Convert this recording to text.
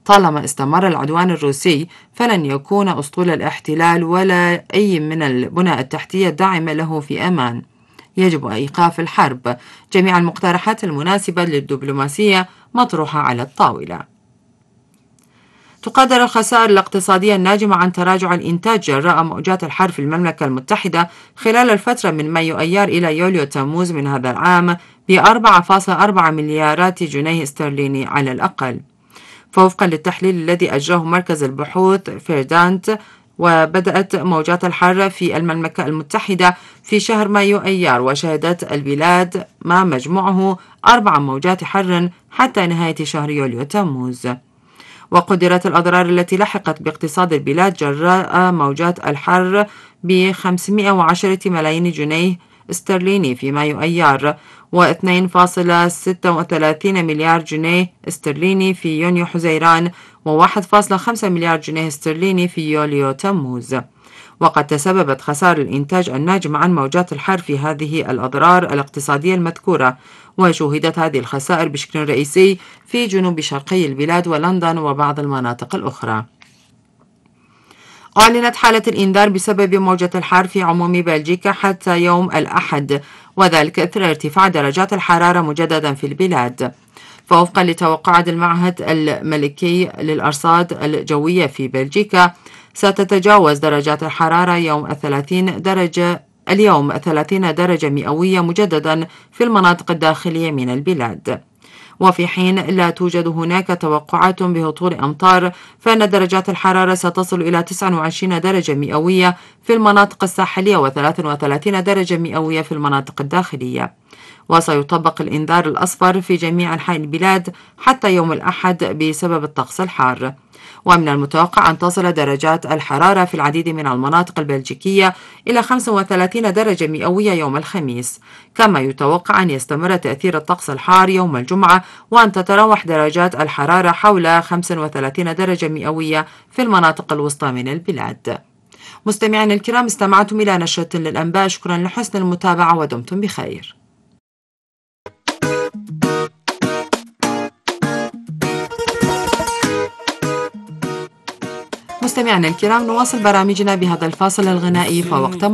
طالما استمر العدوان الروسي فلن يكون أسطول الاحتلال ولا أي من البنى التحتية الداعمة له في أمان. يجب إيقاف الحرب. جميع المقترحات المناسبة للدبلوماسية مطروحة على الطاولة. تقدر الخسائر الاقتصادية الناجمة عن تراجع الإنتاج جراء موجات الحر في المملكة المتحدة خلال الفترة من مايو أيار إلى يوليو تموز من هذا العام ب 4.4 مليارات جنيه استرليني على الأقل. فوفقا للتحليل الذي أجراه مركز البحوث فيردانت، وبدأت موجات الحر في المملكة المتحدة في شهر مايو أيار، وشهدت البلاد ما مجموعه 4 موجات حر حتى نهاية شهر يوليو تموز. وقدرت الأضرار التي لحقت باقتصاد البلاد جراء موجات الحر ب 510 ملايين جنيه استرليني في مايو أيار، و2.36 مليار جنيه استرليني في يونيو حزيران، و1.5 مليار جنيه استرليني في يوليو تموز. وقد تسببت خسائر الإنتاج الناجم عن موجات الحر في هذه الأضرار الاقتصادية المذكورة، وشوهدت هذه الخسائر بشكل رئيسي في جنوب شرقي البلاد ولندن وبعض المناطق الأخرى. أعلنت حالة الإنذار بسبب موجة الحر في عموم بلجيكا حتى يوم الأحد، وذلك إثر ارتفاع درجات الحرارة مجددا في البلاد. فوفقا لتوقعات المعهد الملكي للأرصاد الجوية في بلجيكا، ستتجاوز درجات الحرارة اليوم 30 درجة مئوية مجددا في المناطق الداخلية من البلاد. وفي حين لا توجد هناك توقعات بهطول أمطار، فإن درجات الحرارة ستصل إلى 29 درجة مئوية في المناطق الساحلية و33 درجة مئوية في المناطق الداخلية. وسيطبق الإنذار الأصفر في جميع أنحاء البلاد حتى يوم الأحد بسبب الطقس الحار. ومن المتوقع أن تصل درجات الحرارة في العديد من المناطق البلجيكية إلى 35 درجة مئوية يوم الخميس، كما يتوقع أن يستمر تأثير الطقس الحار يوم الجمعة، وأن تتراوح درجات الحرارة حول 35 درجة مئوية في المناطق الوسطى من البلاد. مستمعينا الكرام، استمعتم إلى نشرة للأنباء. شكرا لحسن المتابعة ودمتم بخير. مستمعينا الكرام، نواصل برامجنا بهذا الفاصل الغنائي فوقت